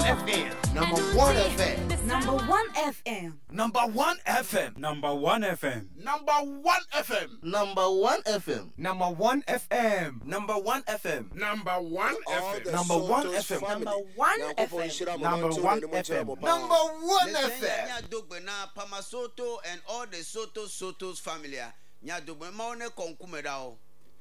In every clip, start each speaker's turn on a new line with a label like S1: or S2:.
S1: FM. Number 1 FM.
S2: Number 1 FM.
S1: Number 1 FM.
S3: Number 1 FM.
S1: Number 1 FM. Number 1 FM.
S3: Number 1 FM.
S1: Number 1 FM.
S4: Number 1 FM.
S1: Number 1 FM.
S2: Number 1 FM.
S3: Number 1 FM.
S1: Number 1 FM.
S5: Nya Dogbena Pamasoto and all the Sotos family. Nya Dogbena Maone Konkumedao.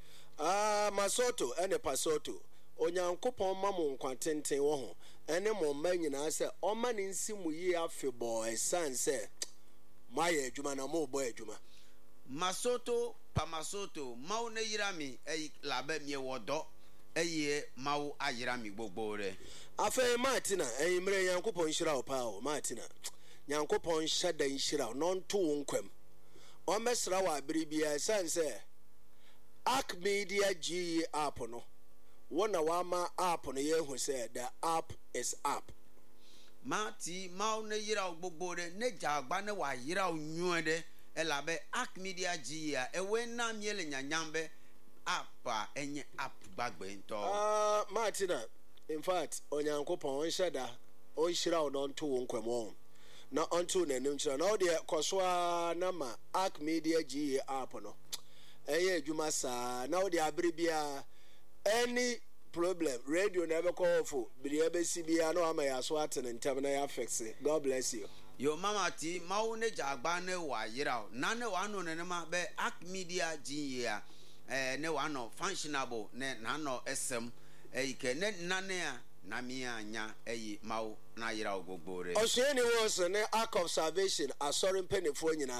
S4: Masoto ene pasoto. Onyankopon mamu nkwantenten wo ho. Ene mo mma nyina se oma ne nsimu yi afebo esan se maye adwuma na mo bo adwuma.
S5: Masoto Pamasoto Maone yirami labe mie wodo. Eye mau ayirami gbogbo re.
S4: Afa Martina mre Yankopon hira opa o Martina. Yankopon hyada nhira no nto wo nkwam. O mesra wa biribia san se Arc Media G app no. Wona wama app no yehu se the app is up.
S5: Mati maune yira gbogbo re ne jagba ne wa yira onwuede elabe Arc Media G ya ewe na miele nyanyambe apa enye app gbagbe nto.
S4: Martina, in fact, Onyankopon shada o hira o no nto wo nkwam won. Na onto na nim chira na o de koswa na ma Arc Media G app no. Eye adwuma saa na o de abribia any problem radio never call for be si bia no ama ya so aten ntem na ya fix it. God bless you.
S5: Yo mama ti mawo ne jagba ne wa yira na ne wa no ne ma be Arc Media G ya ne wa no functionable ne na no SM ke ne nane a na mi anya mawo na yira ogbogbo re.
S4: Osheni was ne Ark of Salvation asorin penefo nyina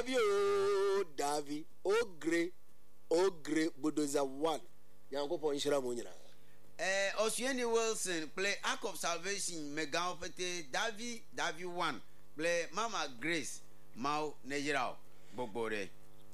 S4: Davi o gre budoza 1 Yankopon hira mo nyina.
S5: Osheni Wilson play Ark of Salvation mega ofete Davi 1 play Mama Grace mau ne yira ogbogbo re.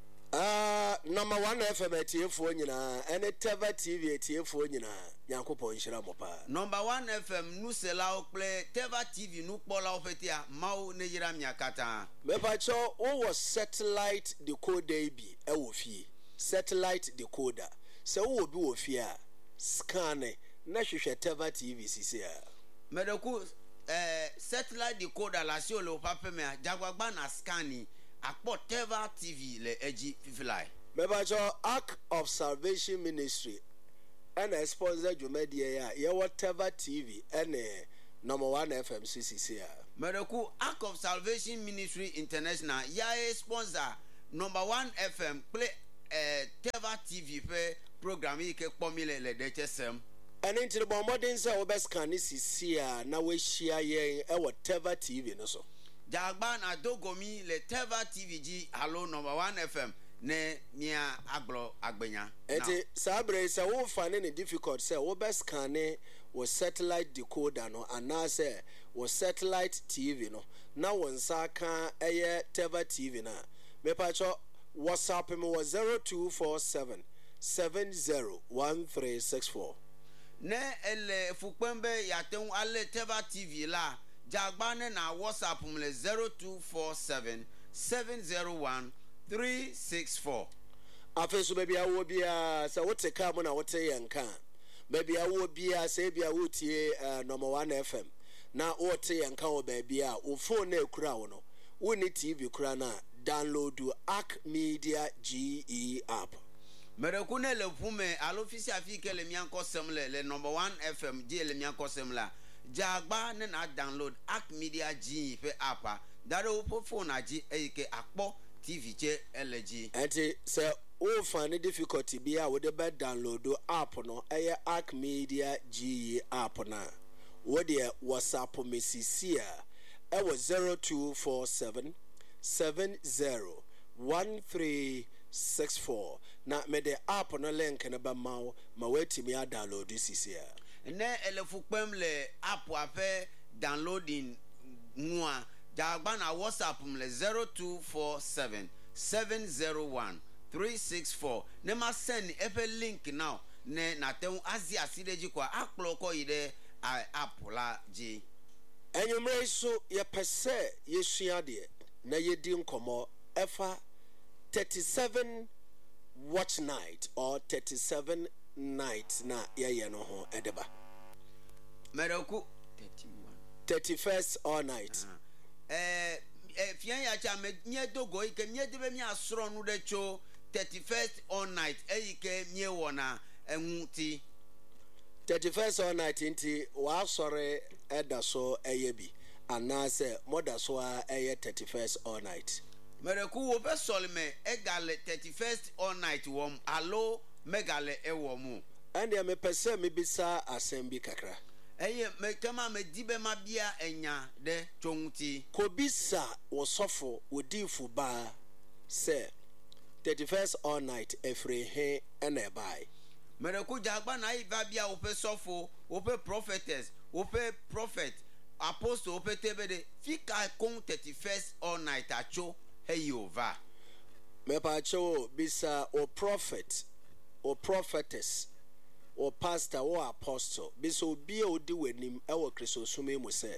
S4: Number 1 FM atiefo nyina ene Teva TV atiefo nyina Yankopon hira mo pa.
S5: Number 1 FM nusela play Teva TV nu kpola ofetia mau ne yira miakata.
S4: Mepacho o was satellite decoder bi e wo fie. Satellite decoder. Se wo bi wo fie a scan na hwehwe Teva TV sisi a.
S5: Medoku satellite decoder la si olo pape me jagwagba na scanning akpo Teva TV le eji fifilai.
S4: Mepacho Ark of Salvation Ministry and sponsor Jumedie ya ye whatever TV and number 1 FM CCC.
S5: Medoku Ark of Salvation Ministry International ya sponsor number 1 FM play Teva TV pe program ke pomile le DHSM.
S4: And into the modern say we best can CCC na we share ye e whatever TV no so.
S5: Jagba na dogomi le Teva TV G hello number 1 FM ne mia aglo agbenya.
S4: Eti sabre say wo find it difficult say we best can wo satellite decoder no and now say wo satellite TV no na won sa kan eye Teva TV na me pacho WhatsApp me was 0247 701364.
S5: Ne ele fukpembe yaten ale Teva TV la jagbane na WhatsApp me 0247 701 364.
S4: Afeso baby awo bia say wote ka mo na wote yanka. Baby awo bia say bia wotie number 1 FM. Na wote yanka wo baby a wo phone na ekura wo no. Wo ni TV kura na download to Arc Media GE app.
S5: Merekune le pume alofisi afike le mianko semle le number 1 FM je le mianko semla. Jagba ne na download Arc Media GE pe app. Daro po phone aji ke akpo TV che LG.
S4: Enti se o find difficulty bia wo de be download do app no eye Arc Media GE app na. Wo de WhatsApp mesisi a e was 0247 701364. Na me the app no link na ba ma weti me download this here.
S5: Ne elefukpem le app ape downloading nwa jagba na WhatsApp mle 0247 701 364. Ne ma send epe link now ne na tem Asia sideji kwa akloko ide app la ji.
S4: Enyumre so ye pese ye sua de na ye di nkomo efa 37 watch night or 37 nights na ye no ho edeba.
S5: Meroku
S4: 31st all night.
S5: Fian ya cha me nye dogo ike nye debe mi asoro no de cho 31st all night ke nye wona enwuti
S4: 31st all night inti wa sore eda so bi anase moda so a 31st all night.
S5: Mereku wo be solme egale 31st all night wom alo megale ewomu.
S4: Ande me pese me bisa asembi kakra.
S5: Me kama me dibe ma bia enya de chonguti.
S4: Ko bisa wo sofo odifu ba se 31st all night every he ene bai.
S5: Mereku jagba na iba bia wo pe sofo, wo pe prophetess, wo pe prophet, apostle, wo pe tebede fika kon 31st all night acho hey over.
S4: Me pa cho bisa o prophet or prophetess or pastor or apostle biso bia odi wanim ewo kristo sume mu se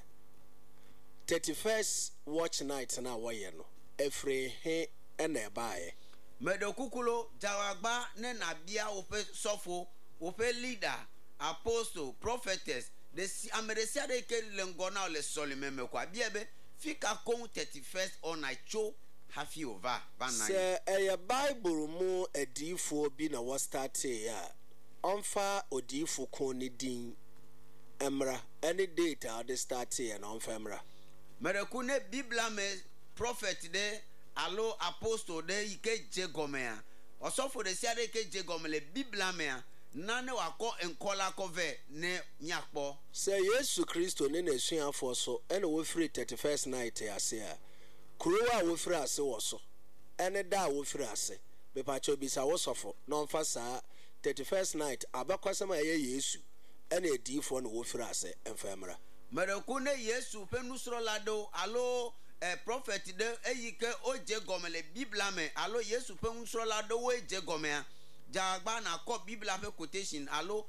S4: 31st watch night na woye no efre he ena baaye
S5: medokukulo jawagba ne na bia ope sofo ope leader apostle prophetess de ameresia de ke lengona le solimeme kwa bia be fika kon 31st on night cho hafi over banana
S4: se eye bible mu adifo bi na wo start ya onfa odifo kon ni din emra any date how they start ya na onfa emra
S5: mereku ne biblia me prophet de alo apostle de ike jegomea osofo de sia de ike jegomele biblia me na ne wako enkola kove ne nyakpo
S4: se yesu kristo ne na suafo so ene wo free 31st night ya se a kurowa wo free ase wo so ene da wo free ase be pa cho bisa wo sofo no mfa saa 31st night abakwasama ye yesu ene edifo no wo free ase emfamra
S5: mereku ne yesu penusro lado alo prophet de eyike oje gomele biblia me alo yesu penusro lado wo eje gomea jagba na ko biblia fe quotation alo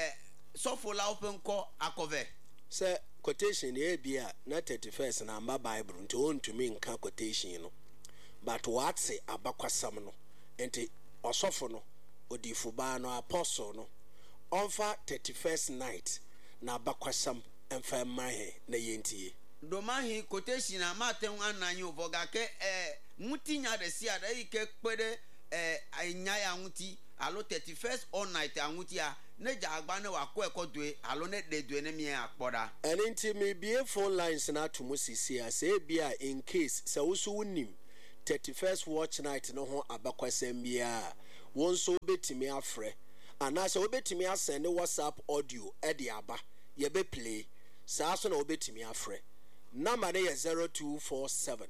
S5: sofo la open ko akove
S4: se quotation e bia na 31st na amba bible nto ontumi nka quotation no but what say abakwasam no enti osofo no odifu ba no apostle no onfa 31st night na abakwasam emfa mahe na yentie
S5: domahi quotation amaten ananyo vogake mutinya de sia de ike pede anya ya nti alo 31st all night anwuti a ne jagba ne wako ekodue alo ne dedue ne mie akpoda
S4: eninti me bie phone lines na to musisi a se bia in case se wusu wunim 31st watch night no ho abakwasem bia wonso betimi afre ana se obetimi asend WhatsApp audio e de aba ye be play sa so na obetimi afre number ne 0247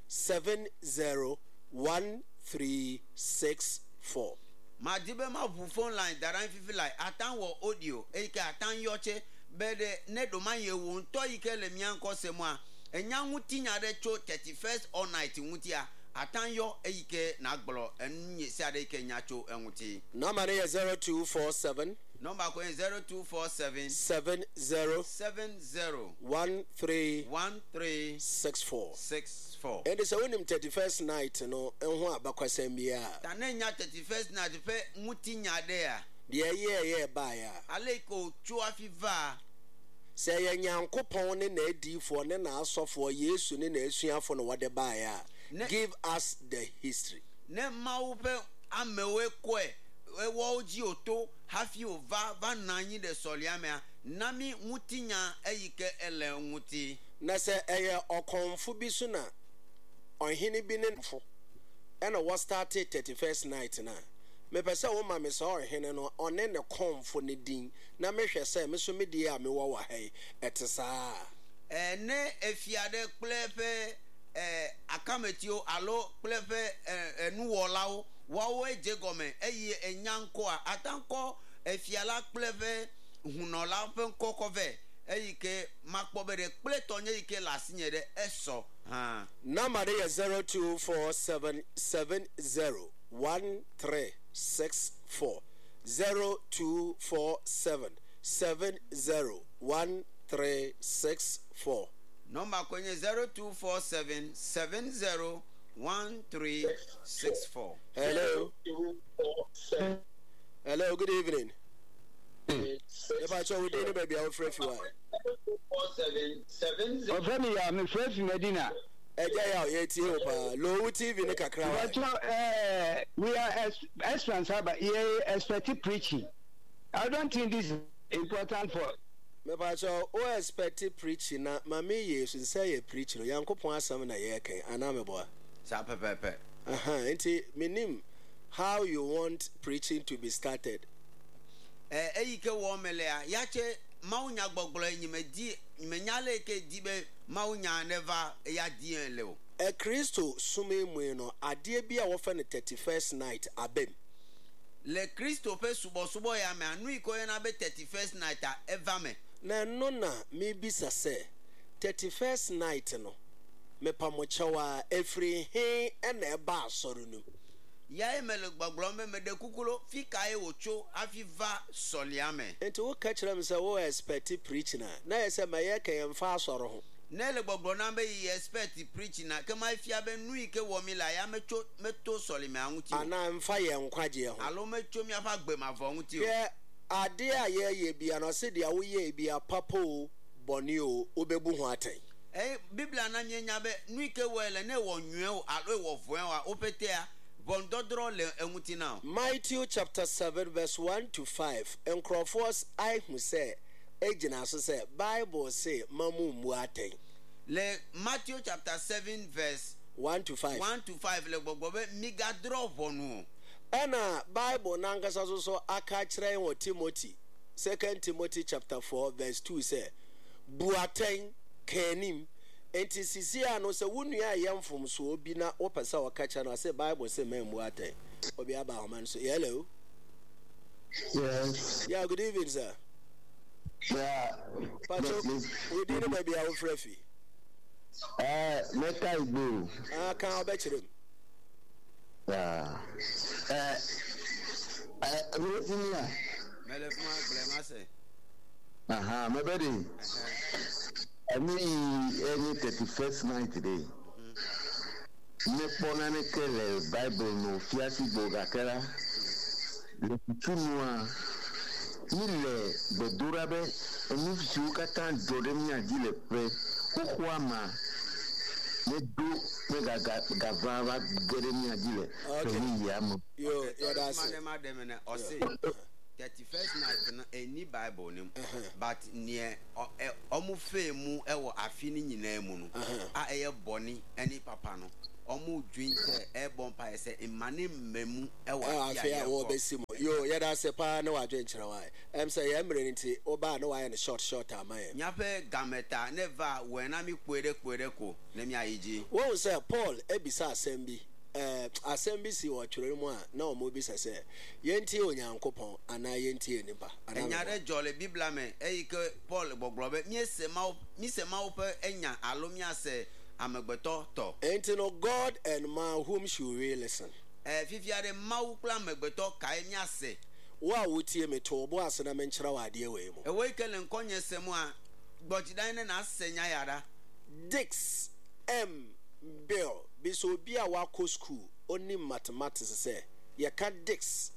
S4: 701364
S5: ma dibe ma bu phone line daran fifi like atan wo audio eke atan yoche bede ne do man ye wo nto ike le mianko semu a enya nwuti nya de cho 31st all night nwuti a atan yo eke na agbolo enye si ade ike nya cho enwuti
S4: number ne 0247
S5: number ko 0247
S4: 70 1364 and so when 31st night no enho abakwasam bia
S5: ta na nya 31st night pe nwuti nya de a
S4: de ye ba ya
S5: aleko cho afiva
S4: se ye nyankopon ne na adifo ne na asofo yesu ne na asuafo no wode ba ya give us the history
S5: ne maupe amewe kwe ewo ji oto hafi ova vananyi de soliamea nami mutinya eyike ele nwuti
S4: na se eye okonfu bi so na ohini bi ne fo ena was started 31st night na me pese wo ma me so ohini no one ne konfo ne din na me hwe se me so me die a me wo wa hai etesa
S5: ne efiade plepe akametio alo plepe enu wolawo wawo eje gome eyi enyanko a atanko efiala plepe hunola pen kokove eyike makpobere pletonye ike lasinyere eso ha
S4: number 0247701364 0247701364
S5: number kwenye 0247701364
S4: hello hello good evening if I show we didn't baby I'll free you
S6: 024770.
S7: Ofemi ya me fresh Medina.
S4: Eja ya yeti opa. Low TV ne kakra.
S7: We are experts about expected preaching. I don't think this is important for.
S4: Me ba cho o expect preaching na mama Yesu say ye preach no Yankopon asam na ye kan ana me boa.
S5: Sa pepepe.
S4: Enti minim how you want preaching to be started.
S5: Eyike wo melea yache maunya gbogbolo enyimedi menyale ke dibe maunya never ya dien lewo.
S4: Kristo sume mu no ade bia wo fa ne 31st night abem.
S5: Le Kristo pe subo ya me anu ikoye na be 31st night a ever me.
S4: Na no na me bisa se 31st night no me pamochawa every he na eba asoro nu.
S5: Ya emele gbogbolo me de kukulo fika e wocho afiva soliame.
S4: Enti wo ka kire me se wo expect preaching na ye se ma ye kan yemfa asoro ho.
S5: Nele gbogbolo na be ye expect preaching na kema ifia be nu ike wo mi la ya meto solime anwuti.
S4: Ana mfa ye nkwaje ho.
S5: Alo mecho mi afa gbe ma vo anwuti o.
S4: Ye ade a ye bia no se dia wo ye bia papo boni o obebu ho aten.
S5: Biblia na nyenya be nu ike wo ele na wo nwe o alo wo vo a opete a bondodro le enwuti na.
S4: Matthew chapter 7 verse 1 to 5. Encrophos I who say ejina so say Bible say mamu mu aten.
S5: Le Matthew chapter 7 verse
S4: 1 to 5.
S5: 1 to 5 le gbogbo be migadro vonu.
S4: Ena Bible nangasa so aka kire wo Timothy. 2 Timothy chapter 4 verse 2 say buaten kanim enti sisi ano se wunua yemfom so obi na opesa wakacha na say Bible say men buaten obi aba homan so hello.
S7: Yes.
S4: Yeah, good evening sir.
S7: Yeah.
S4: Pacho we didn't maybe our frefi.
S7: Meta Igbo.
S4: Kan obechirem.
S7: Yeah. Mele
S5: Melefuma glema se.
S7: my buddy. I mean, any 31st night today. Nepona ne kele Bible no fiasi bogakela. Le kutunwa. Ile bedurabe onufi ukatan doremi ajile pre. Kukwama. Ne do ne gavava doremi ajile.
S4: Okay. Yo, that's it.
S5: Madam na o say 31st night na any Bible nim but near omu fe mu e wo afi ni nyina mu no a eye boni ani papa no omu dwin se e bompa se imane mmemu e wo afi
S4: ya wo besimo yo ya da se pa na wa dwen kire wa say ya mre nti oba na wa ya short amaye
S5: nyape gameta never when ami kwere ko na mi ayiji
S4: wo say Paul ebisa assembi asembisi wo twere mu a na omo bi sese yenti onyankopon ana yenti enipa
S5: enyare jole bibla me eyike Paul gbogbobe mi sema wo pe enya alomia se amegbeto to
S4: enti no God and man whom should we listen
S5: fifiare mawu kla amegbeto kai mi ase
S4: wa wotie me to bo ase na menkyera wa ade we mu
S5: we kele nkonye semu a gbojidan na asenya yara
S4: Dix M Bill biso bia wa ko school oni mathematics say ye ka Dix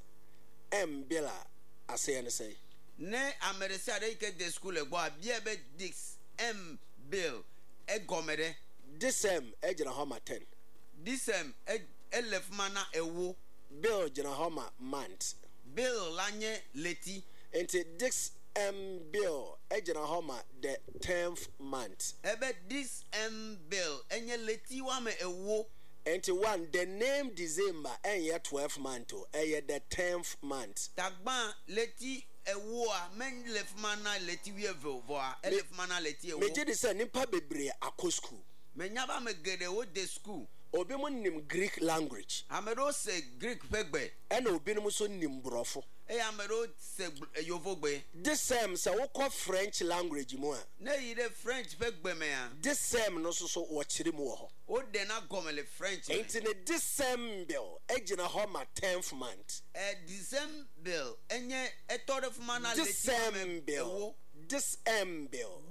S4: M Bill ase ne say
S5: ne amerisa de ke de school egbo bia be Dix M Bill egomede
S4: this M ejira homa 10
S5: this M elef mana ewo
S4: Bill jira homa month
S5: Bill lanye leti
S4: enti Dix M Bill ejira homa the 10th month
S5: ebe this M Bill enye leti wa me ewo
S4: enti one the name December enye 12th month eye the 10th month
S5: tagba leti ewo a men lef mana leti wi evo a elef mana leti ewo
S4: me je de say nipa bebre akọ school
S5: me nyaba me gede wo de school
S4: obi mo nim Greek language
S5: amero se Greek pegbe
S4: ena obi no so nim brofo
S5: amero se yovo gbe
S4: this same say wo call French language mu a
S5: na yi de French pegbe me a
S4: this same no so wo kire mu ho
S5: o de na gomele French
S4: enti ne this same bill ejina ho ma 10th month
S5: December bill enye etore fuma na
S4: this same bill this M Bill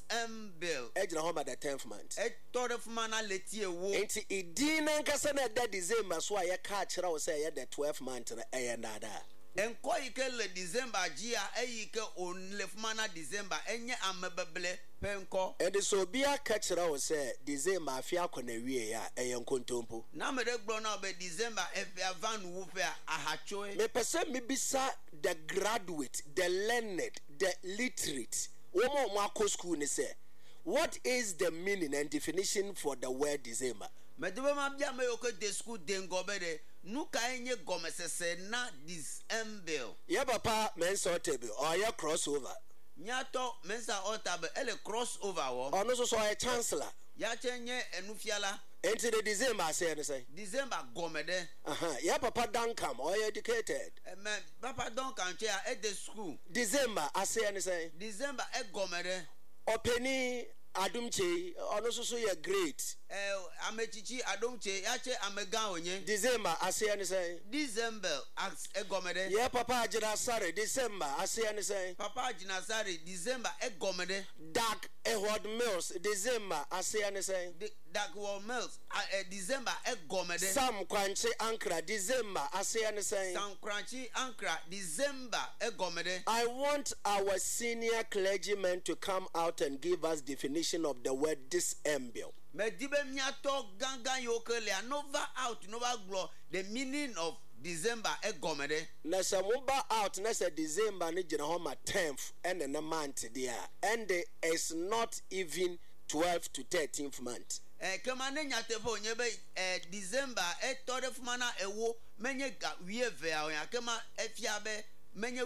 S4: ejina ho ma the 10th month
S5: etore fuma na leti ewo
S4: enti idina nkasa na da December so a ye ka kire wo say ye the 12th month na eye nada
S5: enko ike le December jia eyike onlefumana December enye amebeble penko
S4: ede so bia ka kire wo se December afia kwana wie ya nkontompo
S5: na mede gbo na be December efia van wo fe ahachoe
S4: me pese me bisa the graduate, the learned, the literate womo mo akọ school ni say what is the meaning and definition for the word December?
S5: medebe ma bia me yoke de school dengobede nuka enye gomesese na December
S4: ye papa mensa table or ye crossover
S5: nyato mensa otabe ele crossover wo
S4: ono so ye chancellor
S5: ya chenye enufiala
S4: into the December say
S5: December gomede
S4: ye papa dankam or ye educated
S5: me papa Duncan che at the school
S4: December say
S5: December e gomede
S4: openi adumche ono so ye great
S5: amechichi adomche yache amega onye
S4: December say
S5: December as egomede
S4: ye papa ajira sare December say
S5: papa jinasari December egomede
S4: dark ehod mills December say
S5: dark wall mills December egomede
S4: sam kwanche ankra December say
S5: sam kwanche ankra December egomede.
S4: I want our senior clergymen to come out and give us definition of the word December.
S5: Medibe miato ganga yokele nova out nova glo the meaning of December egomede.
S4: Na samuba out na say December ni jina homa 10th and the month there and it's not even 12th to 13th month.
S5: Kema ne nyatefo nyebe December tore fumana ewo menye wie ve ya kema efiabe menye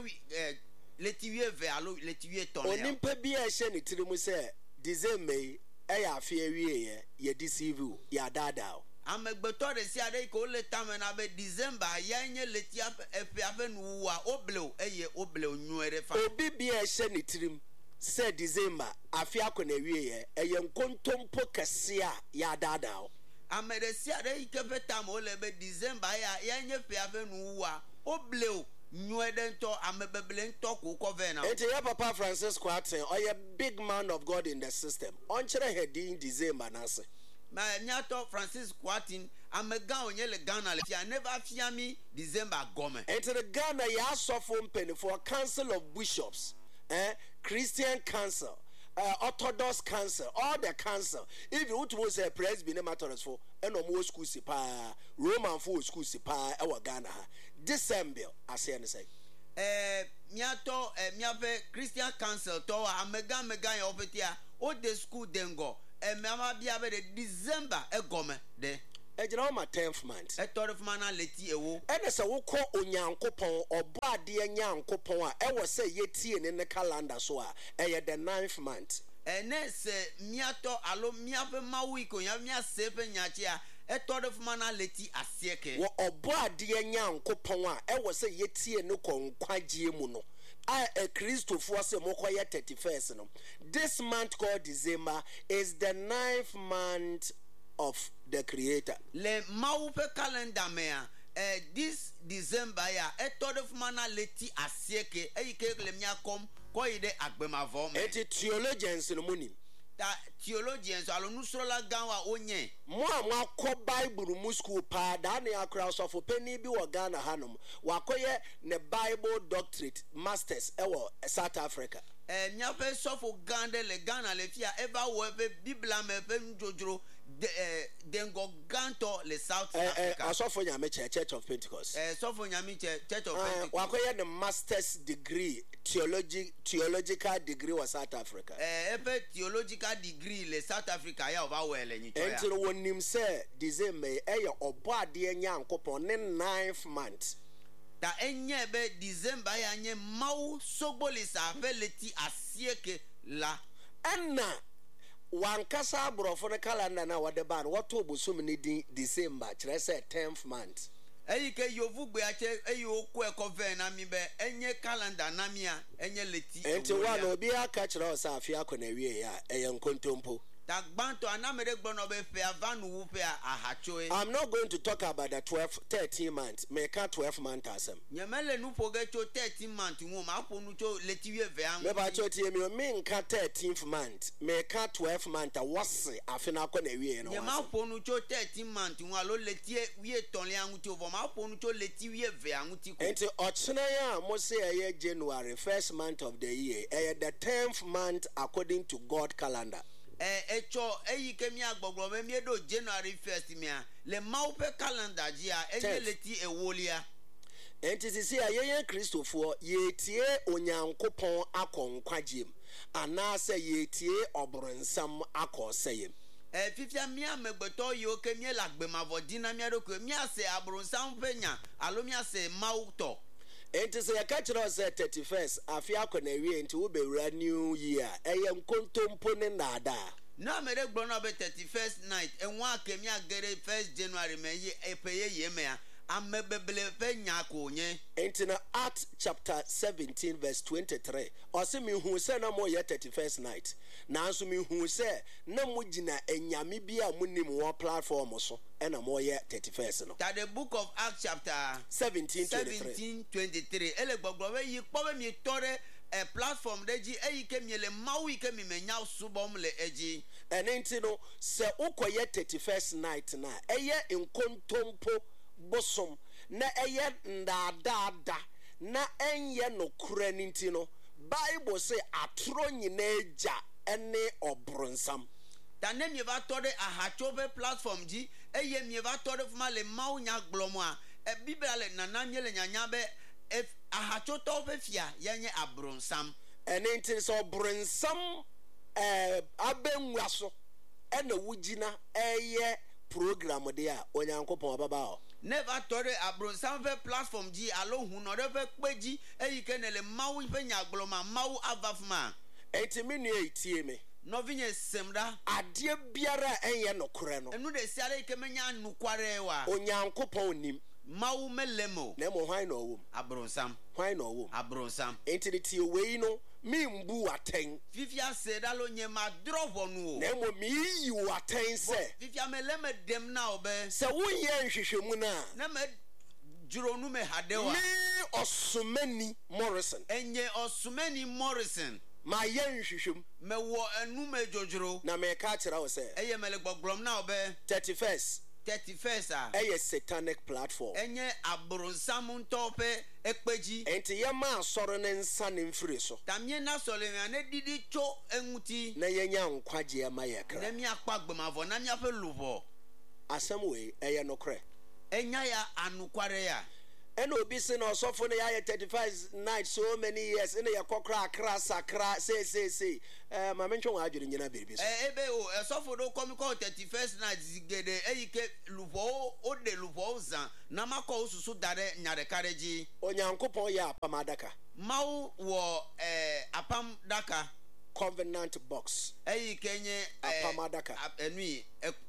S5: leti wie ve alo leti wie ton ya
S4: onimpa bia ehye ne tirimu say December eya afia wie ye deceive ya dada
S5: amegbeto de si ade ko le tamena be December ya nye leti afiabe nuwa obleo eye obleo nyuere fa
S4: obi bia ehye ne tirimu say December afia ko na wie ye nkontompo kese a ya dada
S5: amede si ade ikefe tam o le be December ya nye fiabe nuwa obleo nyuedento amebebele ntoko kovena
S4: ente ya papa Francisco Aten a big man of God in the system on chere heading December nase
S5: ma nyato Francisco Aten amega onye le Ghana le fia never fia mi December gome
S4: ente the Ghana ya sofo mpeni for council of bishops Christian council Orthodox council all the council if you want to say Presbyterian Methodist for eno mo school sipa Roman for school sipa e wa Ghana December ase ne say
S5: miato miafe Christian council to amega ya opetia o de school dengo miama bia be de December egome de
S4: ejina ma 10th month
S5: tore fumana leti ewo
S4: ene se wo ko onyankopon obo ade nyankopon a e wo se yetie ne calendar so a eye the 9th month
S5: ene se miato alo miafe mawi ko ya mia sepe nyache a tore fumana leti asieke
S4: wo obo ade nyankopon a e wo se yetie ne konkwagie mu no a Christopher se mokoye 31st no this month called December is the 9th month of the Creator.
S5: Le maupe calendar mea this December ya etode fumana leti asieke eyike le miakom ko ide agbemavo me
S4: eti theologians no munim
S5: ta theologians alo nusrola ganwa onye
S4: mo akọ Bible mu school pa da na akra so for penny bi wo Ghana hanom wakoye ne Bible doctorate masters ewo South Africa
S5: nyafe sofo gande le Ghana le fia eva wo be bibla me fe njojoro dengo ganto le South Africa
S4: asofo nyame Church of Pentecost
S5: sofo nyame Church of Pentecost
S4: wakoye the master's degree theological degree was South Africa
S5: efe theological degree le South Africa ya oba wele nyicho ya
S4: entiro wonim se December eye obo ade nyankopon ne 9th month
S5: ta enye be December ya nye mau sogbolisa veleti asieke la
S4: enna wankasa abrofo ne calendar na wode ban woto bosum ne din December kire se 10th month
S5: eyike yovugbe ache eyoko ekoven na mi be enye calendar na mi a enye leti
S4: enti wa no obi aka kire o sa afia akona wie ya eye nkontompo
S5: Tagbanto anamere gbono be fe avanu wu fe ahachoe.
S4: I'm not going to talk about the 13 months. Make 12 months asem.
S5: Nyemele nu pogecho 13 months wu ma po nu cho letiwe ve an.
S4: Me ba cho tie me nka 13th month. Make 12 months wase afina ko na wie no.
S5: Nyema po nu cho 13 months wu alo letie wie tonle an ti ovo ma po nu cho letiwe ve an ti ko.
S4: Enti ochena ya mo say eye January, first month of the year. The 10th month according to God calendar.
S5: Echo eyikemi agbogbo me miedo January 1st mia le maupe calendar ji a enyeleti ewolia.
S4: Enti sisi ayeye Kristofo yetie onyankopon akonkwagiem anase yetie obronsam akoseyem.
S5: Fifia mia megbeto yo kemie lagbemavo dinamia do ko mia se abronsam penya alo mia se mauto.
S4: Enti se yakachiro se 31st afia akona wie enti wo bewura new year eye nkontompo ne nada.
S5: Na mere gbona be 31st night enwa kemia gere 1st January me ye epeye ye me amebebele fe nya ko nye.
S4: Enti na Acts chapter 17 verse 23 ose mi hu se na mo ye 31st night nanso mi hu se na mo gina enyame bi a munim wo platform so na mo ye 31st no.
S5: That the book of Acts chapter 17:23 ele gbogbo we yi po mi tore a platform deji eyi kemi le mawi kemi menya subom le eji
S4: enti no se ukoye 31st night na eye nkontompo bosom na eye ndadada na enye no kura ninti no Bible say atro nyina eja ene obronsam
S5: ta ne mi va tore ahachobe platform ji eye mi va tore fuma le mawu nya gblomo a biblia le nananye le nyanya be ahachoto be fia yenye abronsam
S4: enti so obronsam abenwa so ene wugina eye program de a onyankopon baba o
S5: never tore abronsam ve platform ji alo hu no de fe peji eyike ne le mawu fe nya gblomo mawu avafuma
S4: enti me nu etie me
S5: no vinye semda
S4: ade biara enye no kore no
S5: enu de siare ike menya nukware wa
S4: onyankopon nim
S5: mawu melemo
S4: na mo hwan na owom
S5: abronsam
S4: hwan na owom
S5: abronsam
S4: enti de tie wei no mi mbu aten
S5: fifia se dalo nyema drovo nu
S4: na mo mi yi waten se
S5: fifia meleme dem na obe
S4: se wo ye nhwehwemu
S5: na me juronu me hadewa
S4: ni Osumani Morrison
S5: enye Osumani Morrison
S4: ma ye nhwehwem
S5: me wo enu me jojoro
S4: na me ka kira wo se
S5: eye mele gbogbrom na obe
S4: 31st
S5: a
S4: eye satanic platform
S5: enye abronsam ntope ekpeji
S4: enti ye ma asoro ne nsa ne mfiri so
S5: tamye na sole na didi cho enwuti
S4: na ye nya nkwaje ma ye kra
S5: na mi akpagbemavo na mi afa luvo
S4: asem we eye no kre
S5: enya ya anukware ya
S4: eno obi se na osofo ne ya 35 night so many years ene ye kokra akra sakra say ma mencho wa adwere nyina bebi so
S5: ebe o esofo do komiko 31st night zigede eyike luvo o de luvo zan na makọ osusu dare nyare kareji
S4: onyankopon ya apam adaka
S5: mawu wo apam daka
S4: covenant box
S5: eyike nye
S4: apam adaka
S5: enui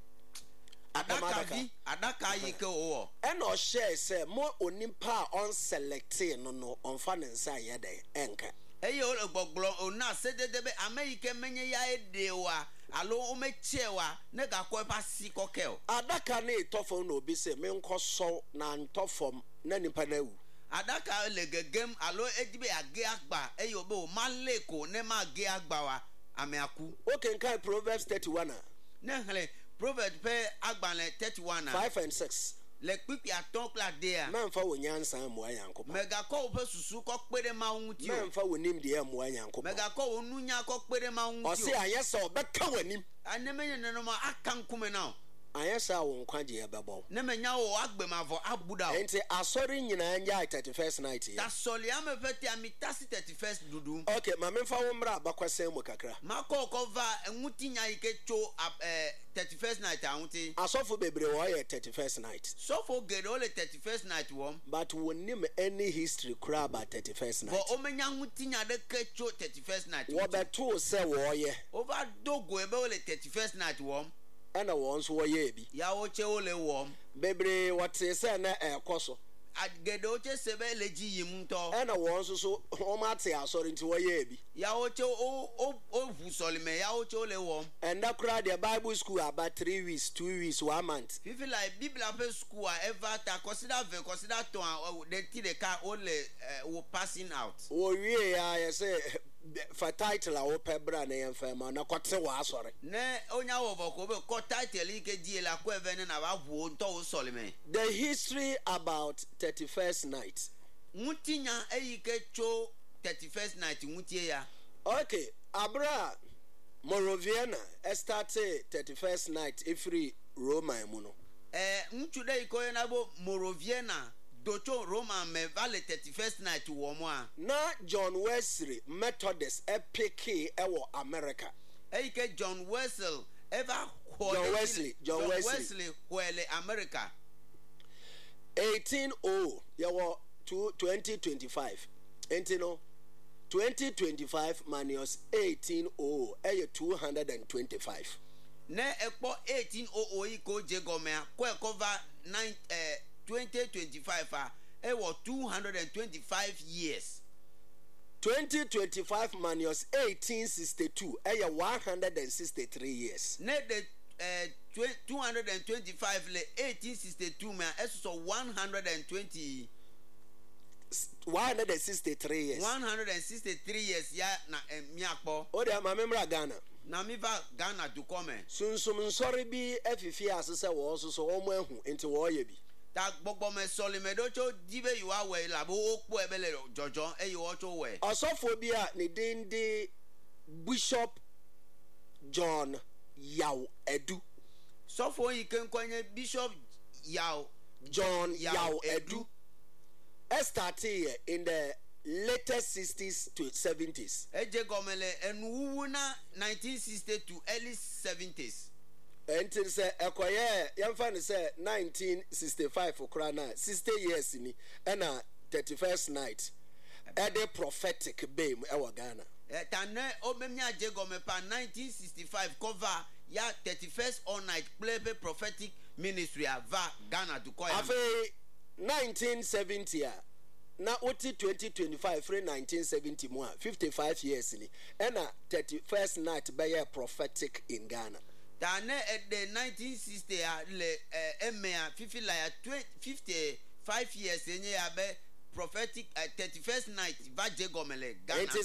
S5: adaka yike owo
S4: eno share say mo onimpa on selecting no on fa nsa ye den enka
S5: eye o gbogblo ona sededebe amerike menye ya edewa alo o mechewa ne ga ko pa si kokel
S4: adaka na itofo na obi say me nkoso na ntofom na nipa na wu
S5: adaka legegem alo edibe age agba eye obe o maleko ne ma age agba wa ameaku
S4: okay nkai Proverbs 31
S5: ne hele Proverbs pe agbanle 31
S4: 5 and 6
S5: le pipi aton klade a
S4: memfa wonyansa mu ayankopa
S5: mega ko pe susu ko pere ma nwuti
S4: memfa wonim de mu ayankopa
S5: mega ko onunya ko pere ma nwuti
S4: o se ayesa obeka wanim
S5: anemenye no ma akankume na
S4: ayesa wo nkwaje ya bebo
S5: ne menya wo agbemavo abuda
S4: enti asori nyina nya 31st night ya
S5: ta soli amefeti amitasi 31st dudu
S4: okay ma memfa wo mra abakwasem mu kakra
S5: mako kova nwuti nya ikecho 31st night ahunti
S4: asofo bebre wo ye 31st night
S5: sofo gere ole 31st night wo
S4: but wonim any history kra about 31st night
S5: bo omenya nwuti nya de kecho 31st night
S4: wo beto se wo ye
S5: over dogo ebe ole 31st night wo
S4: ana won so wo ye bi
S5: ya wo che ole wo
S4: bebre wote se na ekoso
S5: agedoche sebe leji yimto
S4: ɛna wɔn nso so wɔn ate asɔre nti wɔyɛ bi
S5: ya oche o vusolime ya oche ole wom
S4: ɛnda koraa deɛ bible school about 3 weeks 2 weeks 1 month
S5: fifi like bible ape school ever ta consider ton the ti the car ole wo passing out
S4: wɔwie ya yɛsɛ fa title a wɔpɛ bra na yɛmfa ma na kɔte wɔ asɔre
S5: ne onya wo ko be ko title ike die la ko even na ba bu nto wo solime.
S4: The history about 31st night.
S5: Mutinya eyike cho 31st night mutie ya.
S4: Okay, abra Moraviana started 31st night every Roman muno.
S5: Mchude ikoye na bo Moraviana docho Roman me vale 31st night wo mo a.
S4: Na John Wesley Methodist epeke ewo America.
S5: Eyike John Wesley ever
S4: John Wesley
S5: wele America
S4: 1800 yawo 2025 entino 2025 minus 1800 eye 225
S5: ne ekpo 1800 iko je gomea ko cover 2025 a ewo 225 years
S4: 2025 minus 1862 eye 163 years
S5: ne de 225 le 1862 me eso
S4: 163 years
S5: 163 years ya na miakpo
S4: o de ma memra Ghana
S5: na mi va Ghana to come
S4: sunsum nsori bi afifi asese wo so wo mo ahu enti wo ye bi
S5: ta gbogbo me soli me do cho dibe you are we la bo opo ebele jojo e yo cho we
S4: osofo bi a ne dinde Bishop John Yaw Edu
S5: sofo yi kenkwanye Bishop
S4: John Yaw Edu started in the latest 60s to 70s
S5: eje gomele enuwu na 1960 to early 70s
S4: until say ekoye yamfa ne say 1965 okra na 60 years ni na 31st night the prophetic beam ewa Ghana
S5: tane omemia je gome pa 1965 cover ya 31st all night play prophetic ministry ava Ghana to koya
S4: afi 1970 na oti 2025 free 1970 mu 55 years ni na 31st night be prophetic in Ghana
S5: tane at the 1960 le emea 55 years enye ya be prophetic 31st night va je gomele Ghana
S4: it is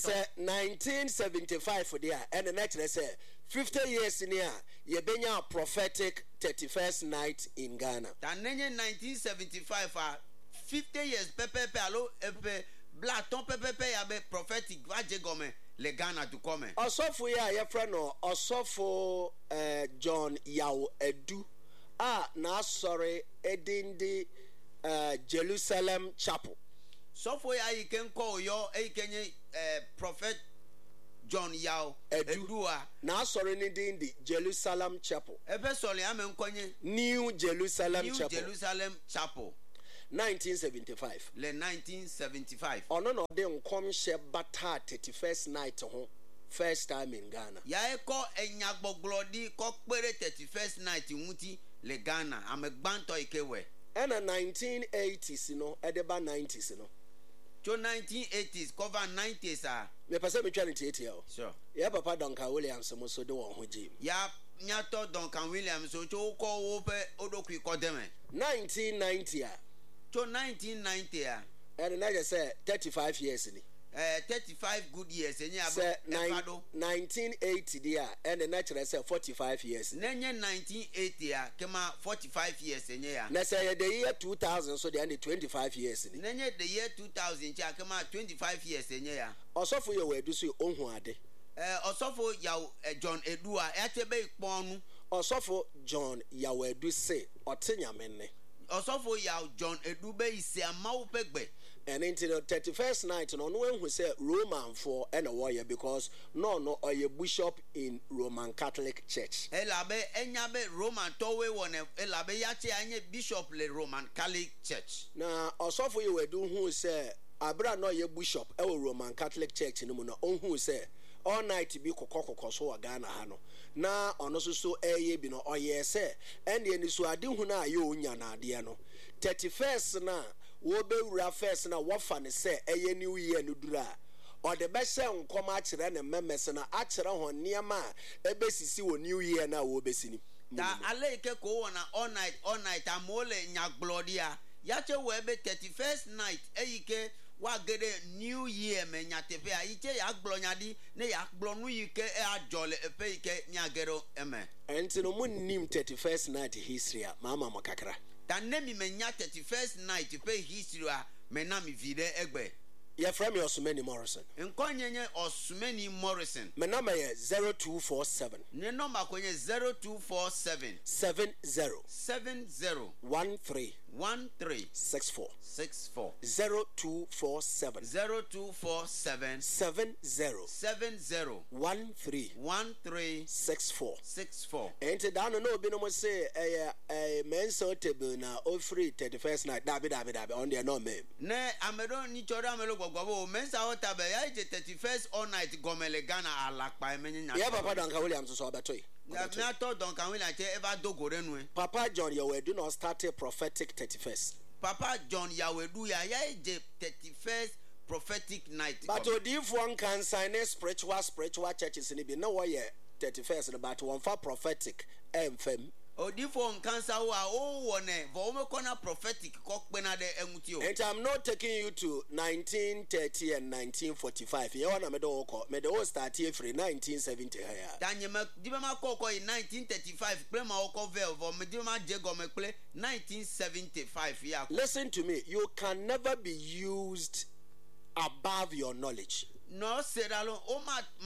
S4: 1975 for there and the next say 50 years in here ye benya prophetic 31st night in Ghana
S5: tanenye 1975 50 years pepe alo epe blaton pepe ya be prophetic va je gome le Ghana to come
S4: osofo ya ye friend no osofo John Yaw Edu na sorry edindi Jerusalem Chapel
S5: sofo ya yi ken ko yo e kenye prophet John Yaw Edu
S4: na sorry ni dindi Jerusalem Chapel
S5: ebe sole ame nkonye
S4: New Jerusalem
S5: Chapel
S4: 1975
S5: le 1975
S4: ono no de nkom hye bata 31st night ho first time in Ghana
S5: ya e ko enyagboglodi ko pere 31st night nwuti le Ghana amegbanto ikewe
S4: ena 1980s no edeba 90s no
S5: to 1980s cover 90s
S4: me pese me twa 80 o
S5: sure
S4: ya papa Duncan Williams mo so de won ho jim
S5: ya nyato Duncan Williams so cho ko wo pe odokwi ko deme
S4: 1990
S5: to 1990
S4: and na say 35 years ni
S5: 35 good years enye
S4: abo 1980 dia and na chere say 45 years
S5: nenye 1980 kema 45 years enye ya
S4: na say the year 2000 so the 25 years ni
S5: nenye the year 2000 cha kema 25 years enye ya
S4: osofo ye we du so ohun ade
S5: osofo Yaw John Edu a etebe ikponu
S4: osofo John Yaw Edu say otenyamenne
S5: osofo Yaw John Edu be isi amawo pegbe
S4: and into the 31st night no who say Roman for and warrior because no oye bishop in Roman Catholic Church
S5: elabe enyabe Roman towe won elabe yache anye bishop le Roman Catholic Church
S4: na osofo ye we do who say abra no ye bishop e Roman Catholic Church no mu na who say all night bi kokokoko so wa Ghana ha no na ono so eye bi no oye se ende ni so ade hu na ye onya na ade no 31st na wo be wura first na wo fa ne se eye new year no dura or the best nkɔm akyerɛ ne mmɛmɛs na akyerɛ ho nneɛma a ebesisi wo new year na wo besini
S5: da aleke ko wona all night amole nyaglodia yache wo ebe 31st night eyike wa gede new year me nyatepe a ike ya gblonyadi ne ya gblonu yike e ajole epe ike nyagero eme
S4: enti no munnim 31st night history a mama makakra
S5: da ne mi menya 31st night epe history a me na mi vide egbe
S4: ye from Osumani Morrison
S5: nkonyenye Osumani Morrison
S4: me number 0247
S5: ne number konye 0247
S4: 70
S5: 13
S4: 64 0247 70 13 64 enti da no obi no mo say menso table na ofri 31st night dabi on there no me
S5: ne amedo ni choro amelo gbogbo mensa hotabe ya je 31st all night gomele Ghana alakpa emenya
S4: ya papa Duncan Williams so obetoy
S5: ya me ato Duncan Williams ever dogore nu
S4: Papa John Yawedu no started prophetic 31st
S5: Papa John Yawedu ya je 31st prophetic night
S4: but if one can sign a spiritual churches in be no way 31st but one for prophetic fm
S5: odifo nkansa wo a o wone vo me kona prophetic kokpena de enwuti o
S4: and I'm not taking you to 1930 and 1945 you wanna me do ko me do start here free 1970 haya
S5: danye me dibe ma kokko in 1935 play ma okko velvo me dibe ma je go me play 1975 ya
S4: listen to me you can never be used above your knowledge
S5: no seralo o ma